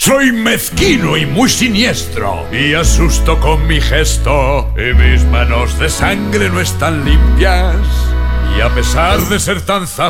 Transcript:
Soy mezquino y muy siniestro, y asusto con mi gesto, y mis manos de sangre no están limpias, y a pesar de ser tan